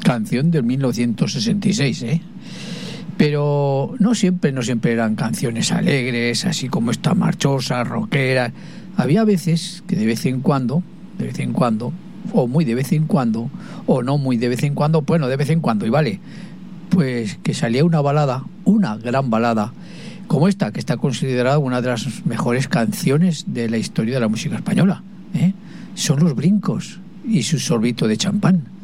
canción del 1966, pero no siempre eran canciones alegres, así como esta marchosas, rockeras. Había veces que de vez en cuando, o muy de vez en cuando, o no muy de vez en cuando, bueno, de vez en cuando, y vale, pues que salía una balada, una gran balada, como esta, que está considerada una de las mejores canciones de la historia de la música española, Son Los Brincos y su sorbito de champán.